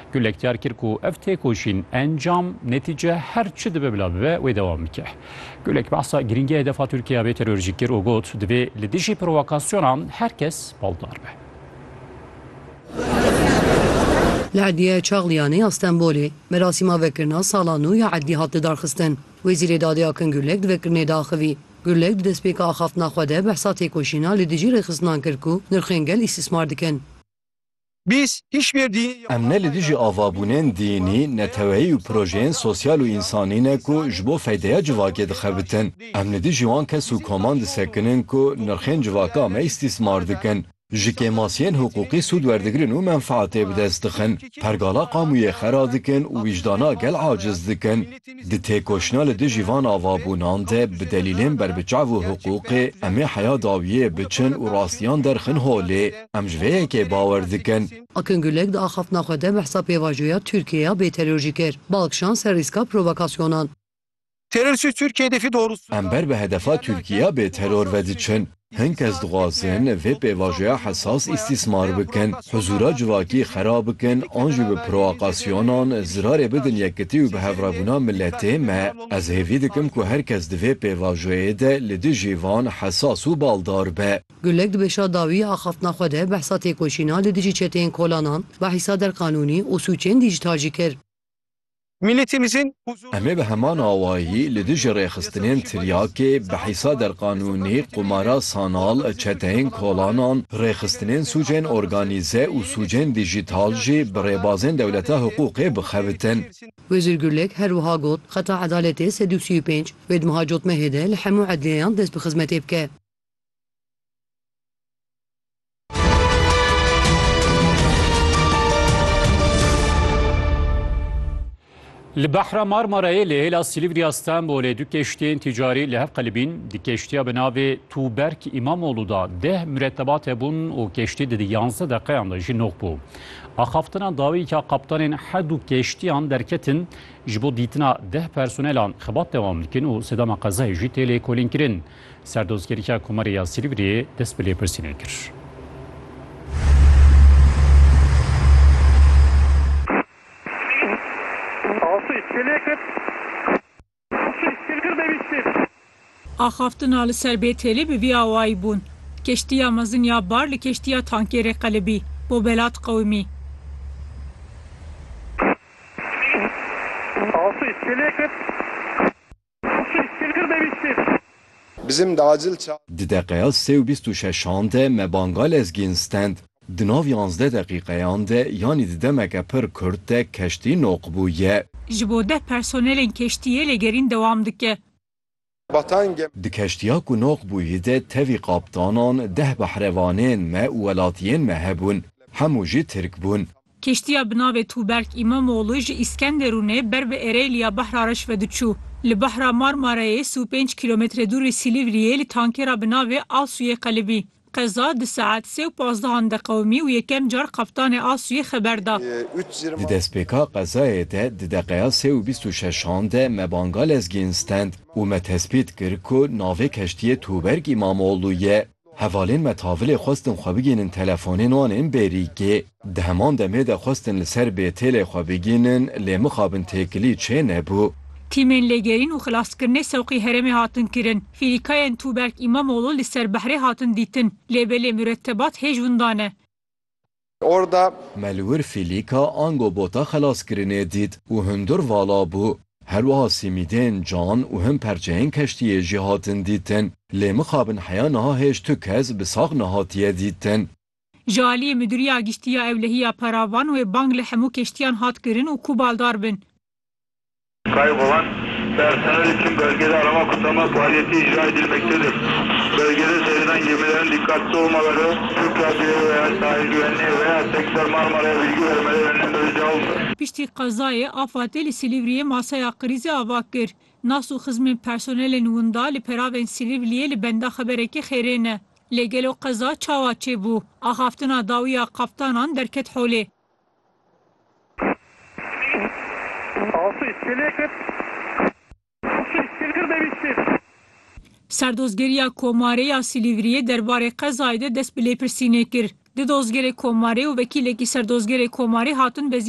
Gülek diyar kir ku ev têkoşîn encam netice her çi dibe bila bibe wê dewam bike. Gülek behsa giringî hedefa Tirkiye bê terorjîk kir û got divê li dijî provokasyonan herkes baldar be. لعدیه چاغلیانی استانبولی مراسم وکرنا سالانو یا عدی هات درخستن وزیر دادیا کن گلک وکرنه داخوی گلک دسپیک آخافت نخواده بحثات کوشینا لدیجی رخصتنان کرکو نرخنگل استثمار دکن. Biz hiçbir dini emne li dijî avabûnên dînî, neteweyî û projeyên sosyal û insanî ne ku ji bo feydeya civakê dixebitin. Em li dijî wan kes û koman disekinin ku nirxên civaka me îstîsmar dikin. Ji kêmasiyên hukukî sûd werdigirin û menfaetê bi dest dixin. Pergala qamûyê xera dikin û wîcdana gel aciz dikin. Di têkoşina li dijî van avabûnan de bi delîlên berbiçav û hukukê em ê heya dawiyê biçin û rastiyan derxin holê. Em ji vê yekê bawer dikin. Akın gülek de axaft naxwede behsa pêvajoya Türkiye'ya bê terorjî kir. Balkşan ser rîska provokasyonan. terörsüz Türkiye hedefi doğrusu. Em ber bi hedefa Tirkiye bê teror ve diçin. Hin kes dixwazin vê pêvajoya hesas îstîsmar bikin, huzura civakî xera bikin, an jî bi provokasyonan zirarê bidin yekitî û bi hevrabûna milletê me. Ez hêvî dikim ku her kes di vê pêvajoyê de li dijî van hesas û baldar be. Gülek di beşa dawî axaft naxwede behsa têkoşîna li dijî çeteyên kolanan behîsa derqanûnî û sûçên dîjital jî kir. Milletimizin huzuru... Em ê bi heman awayî li dijî rêxistinên tiryakê, behîsa derqanûnî, qumara sanal, çeteyên kolanan, rêxistinên sûcên organîze û sûcên dijîtal jî bi rêbazên dewleta hukukê bixebitin. Wezîr Gülek her wiha got xeta edaletê 335 wê di mihacotme hêde li hemû edliyeyan dest bi xizmetê bike. Li Behra Marmarayê li hêla Silivriya Stenbolê du keştiyên ticarî li hev qelibîn di keştiya bi navê Tuğberk İmamoğlu da 10 mürettebat hebûn û keştî di 11 deqeyan da jî nû bû. Axaftina dawîka kaptanên hedû keştiyan derketin ji bo dîtina 10 personelan xibat dewam dikin û sedema qezayê jî tê lêkolînkirin. Serdozgeriya Komarya Silivriye dest bi lêpirsînê kir. Axaftina li ser bêtelê bi vî awayî bûn. Keştiya mezin ya bar li keştiya tankerê qelibî bo belat qewmî. Bizim de acil Di deqeya 26 de me banga lezgîn stend. Di nav 11 deqîqeyan de yanî di demeke pir kurt de keştî noq bûye. Ji bo 10 personelên keştiyê lêgerîn dewam dike. Di keştiya ku noq bûyî de tevî kaptanan 10 behrevanên me û welatiyên me hebûn. Hemû jî Tirk bûn. Keştiya bi navê Tuğberk İmamoğlu ji İskenderûnê ber bi Ereğliya Behra reş ve diçû. Li Behra Marmarayê 5 kilometre dûrê Silivriye li tankera bi navê Asuyê qelibî. Qeza di saet 3:15 qewmî û yekem car kaptanê Asuyê xeber da. Di destpêka qezayê de di deqeya 26 de me banga lezgîn stend û me tespît kir ku navê keştiyê Tuğberk İmamoğlu ye. Hevalên me tavilê xwestin xwe bigînin telefonên wan ên berîkê. Di heman demê de xwestin li ser bêtelê xwe bigînin lê mixabin têkilî çê nebû. Tîmên lêgerîn û xilaskirinê sewqî herêmê hatin kirin. Fîlîkayên Tuğberk İmamoğlu li ser behrê hatin dîtin. Lêbelê mürettebat hêj windane. Orada Melwir Fîlîka ango bota xelaskirinê dît û hundur vala bû. Her wiha simîdên can û hin perçeyên keştiyê jî hatin dîtin. Lê mixabin heya niha hêj tu kes bi sax nehatiye dîtin. Ji aliyê Müdiriya Giştiya Ewlehiya Paravan wê bang li hemû keştiyan hat kirin û ku baldar bin. Kaybolan personel için bölgede arama kurtarma faaliyeti icra edilmektedir. Bölgede seyreden gemilerin dikkatli olmaları, Türk Radyo'ya veya sahil güvenliği veya sektör Marmara'ya bilgi vermeleri önlenmelice alınır. Piştî qezayê afatê li Silivriye masaya krîzê ava kir. Nas û xizmên personelên winda li peravên Silivriye li benda xeberekê xêrê ne. Lê gelo qeza çawa çêbû. Axaftina dawiya kaptanan derket holê. Serdozgeriya Komareya Silivriye derbarê qezayê de dest bi lêpirsînê kir. Di dozgerê Komarê û vekîlekî serdozgerê Komarê hatin bezî